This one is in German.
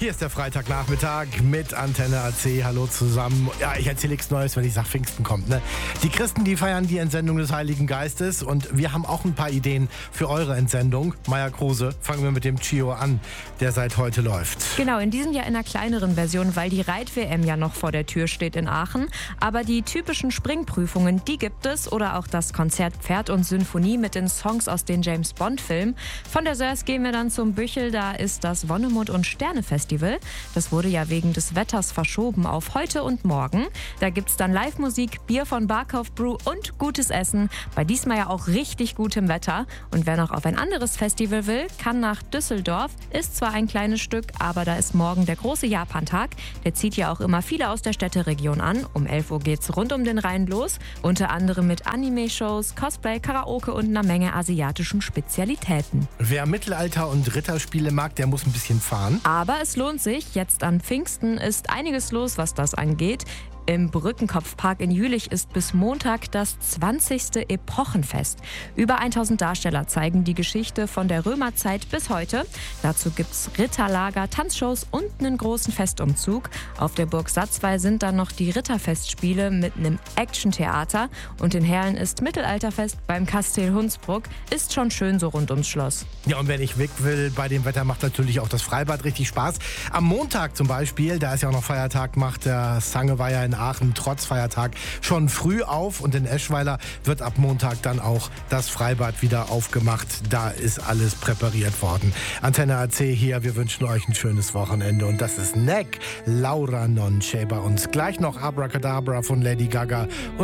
Hier ist der Freitagnachmittag mit Antenne AC. Hallo zusammen. Ja, ich erzähle nichts Neues, wenn ich sage, Pfingsten kommt. Ne? Die Christen, die feiern die Entsendung des Heiligen Geistes und wir haben auch ein paar Ideen für eure Entsendung. Maja Kruse, fangen wir mit dem Chio an, der seit heute läuft. Genau, in diesem Jahr in einer kleineren Version, weil die Reit-WM ja noch vor der Tür steht in Aachen. Aber die typischen Springprüfungen, die gibt es. Oder auch das Konzert Pferd und Sinfonie mit den Songs aus den James-Bond-Filmen. Von der Sörs gehen wir dann zum Büchel. Da ist das Wonnemund- und Sterne-Festival. Das wurde ja wegen des Wetters verschoben auf heute und morgen. Da gibt's dann Live-Musik, Bier von Barkauf Brew und gutes Essen. Bei diesmal ja auch richtig gutem Wetter. Und wer noch auf ein anderes Festival will, kann nach Düsseldorf. Ist zwar ein kleines Stück, aber da ist morgen der große Japantag. Der zieht ja auch immer viele aus der Städteregion an. Um 11 Uhr geht's rund um den Rhein los. Unter anderem mit Anime-Shows, Cosplay, Karaoke und einer Menge asiatischen Spezialitäten. Wer Mittelalter- und Ritterspiele mag, der muss ein bisschen fahren. Aber es lohnt sich. Jetzt an Pfingsten ist einiges los, was das angeht. Im Brückenkopfpark in Jülich ist bis Montag das 20. Epochenfest. Über 1000 Darsteller zeigen die Geschichte von der Römerzeit bis heute. Dazu gibt's Ritterlager, Tanzshows und einen großen Festumzug. Auf der Burg Satzwey sind dann noch die Ritterfestspiele mit einem Actiontheater. Und in Herlen ist Mittelalterfest beim Kastell Hunsbruck. Ist schon schön so rund ums Schloss. Ja, und wenn ich weg will, bei dem Wetter macht natürlich auch das Freibad richtig Spaß. Am Montag zum Beispiel, da ist ja auch noch Feiertag, macht der Sangeweiher in Aachen trotz Feiertag schon früh auf und in Eschweiler wird ab Montag dann auch das Freibad wieder aufgemacht. Da ist alles präpariert worden. Antenne AC hier, wir wünschen euch ein schönes Wochenende und das ist Neck Laura Nonche bei uns. Gleich noch Abracadabra von Lady Gaga und